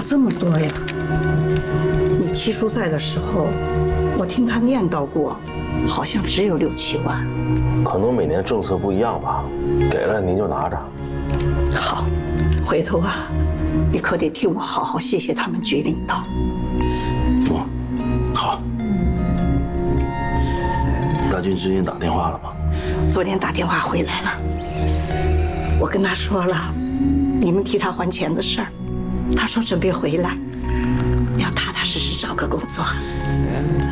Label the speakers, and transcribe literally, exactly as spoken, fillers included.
Speaker 1: 这么多呀？你七叔在的时候，我听他念叨过，好像只有六七万。
Speaker 2: 可能每年政策不一样吧，给了您就拿着。
Speaker 1: 好，回头啊，你可得替我好好谢谢他们局领导。
Speaker 2: 嗯，好。大军之音打电话了吗？
Speaker 1: 昨天打电话回来了，我跟他说了你们替他还钱的事儿，他说准备回来，要踏踏实实找个工作。